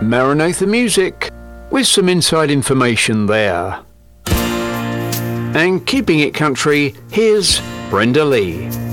Maranatha Music, with some inside information there. And keeping it country, here's Brenda Lee.